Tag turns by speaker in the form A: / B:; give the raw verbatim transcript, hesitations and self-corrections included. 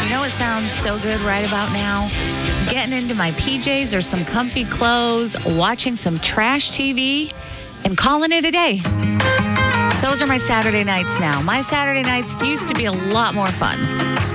A: You know what sounds so good right about now? Getting into my P Js or some comfy clothes, watching some trash T V, and calling it a day. Those are my Saturday nights now. My Saturday nights used to be a lot more fun.